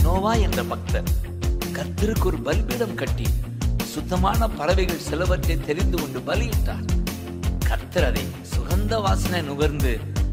Manoah என்ற பக்தர் கர்த்தருக்கு ஒரு பலிபீடம் கட்டி சுத்தமான பறவைகள் சிலவற்றை தெரிந்து கொண்டு பலியிட்டார். கர்த்தர் அதை சுகந்த வாசனை நுகர்ந்து